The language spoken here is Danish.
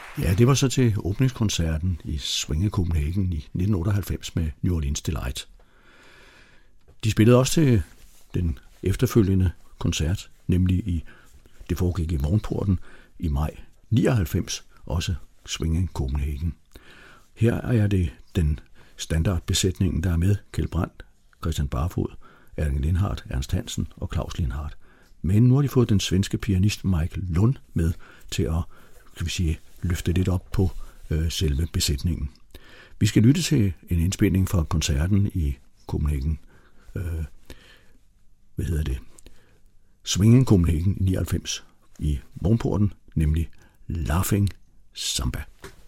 Ja, det var så til åbningskoncerten i Swing Copenhagen i 1998 med New Orleans Delight. De spillede også til den efterfølgende koncert, nemlig det foregik i Morgenporten i maj 99, også Swing Copenhagen. Her er det den standardbesætningen, der er med: Kjeld Brandt, Christian Barfod, Erling Lindhardt, Ernst Hansen og Claus Lindhardt. Men nu har de fået den svenske pianist Michael Lund med til at løfte lidt op på selve besætningen. Vi skal lytte til en indspilning fra koncerten i Copenhagen. Swing Copenhagen i 99 i Morgenporten, nemlig Laughing Samba.